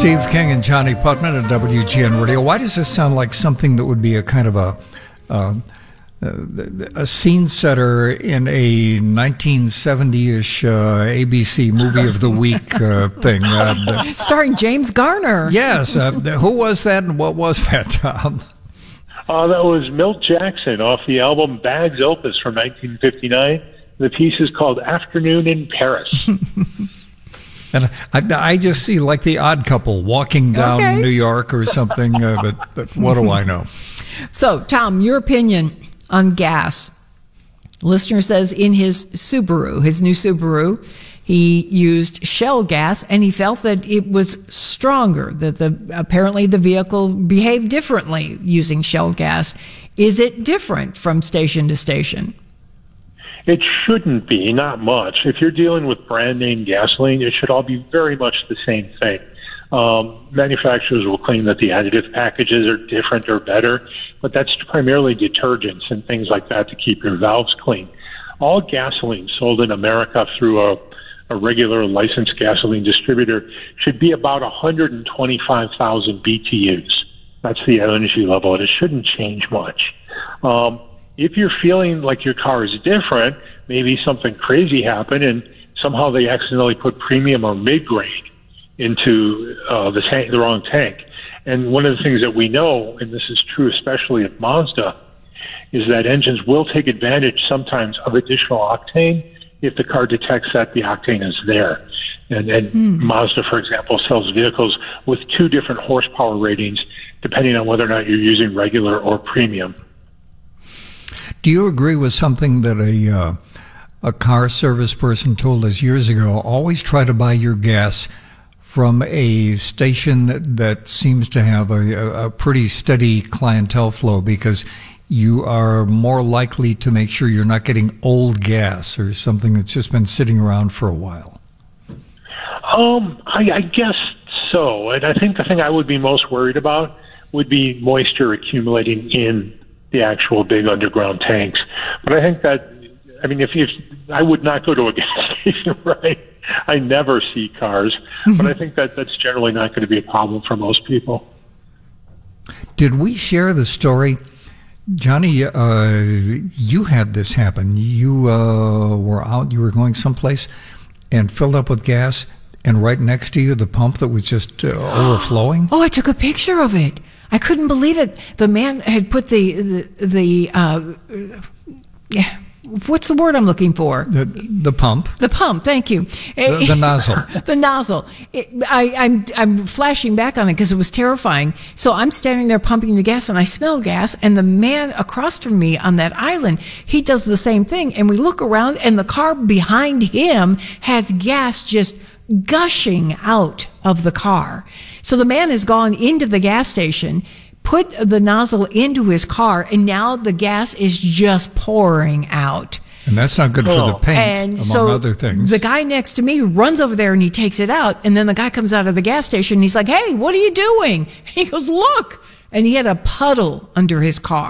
Steve King and Johnny Putman at WGN Radio. Why does this sound like something that would be a kind of a scene setter in a 1970-ish ABC movie of the week thing? Starring James Garner. Yes. Who was that and what was that, Tom? That was Milt Jackson off the album Bags Opus from 1959. The piece is called Afternoon in Paris. And I just see like the Odd Couple walking down New York or something, but what do I know? So, Tom, your opinion on gas. Listener says in his new Subaru, he used Shell gas, and he felt that it was stronger, that apparently the vehicle behaved differently using Shell gas. Is it different from station to station? It shouldn't be, not much. If you're dealing with brand name gasoline, it should all be very much the same thing. Manufacturers will claim that the additive packages are different or better, but that's primarily detergents and things like that to keep your valves clean. All gasoline sold in America through a regular licensed gasoline distributor should be about 125,000 BTUs. That's the energy level, and it shouldn't change much. If you're feeling like your car is different, maybe something crazy happened and somehow they accidentally put premium or mid-grade into the wrong tank. And one of the things that we know, and this is true especially at Mazda, is that engines will take advantage sometimes of additional octane if the car detects that the octane is there. And Mazda, for example, sells vehicles with 2 different horsepower ratings depending on whether or not you're using regular or premium. Do you agree with something that a car service person told us years ago? Always try to buy your gas from a station that seems to have a pretty steady clientele flow, because you are more likely to make sure you're not getting old gas or something that's just been sitting around for a while. I guess so. And I think the thing I would be most worried about would be moisture accumulating in the actual big underground tanks. But I think that, I mean, if I would not go to a gas station, right? I never see cars, but I think that that's generally not going to be a problem for most people. Did we share the story? Johnny, you had this happen. You were out, you were going someplace and filled up with gas, and right next to you, the pump that was just overflowing? Oh, I took a picture of it. I couldn't believe it. The man had put what's the word I'm looking for? The pump. The pump, thank you. The nozzle. The nozzle. I'm flashing back on it because it was terrifying. So I'm standing there pumping the gas, and I smell gas, and the man across from me on that island, he does the same thing. And we look around, and the car behind him has gas just gushing out of the car. So the man has gone into the gas station, put the nozzle into his car, and now the gas is just pouring out. And that's not good for the paint, among other things. The guy next to me runs over there and he takes it out, and then the guy comes out of the gas station and he's like, "Hey, what are you doing?" And he goes, "Look." And he had a puddle under his car.